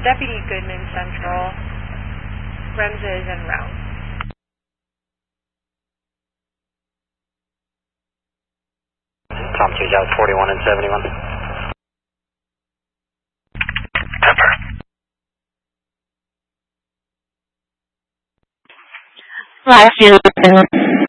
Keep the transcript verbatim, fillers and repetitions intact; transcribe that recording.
Deputy Goodman Central, Remza is en route. Tom two, Jazz forty-one and seventy-one. Pepper. Live field.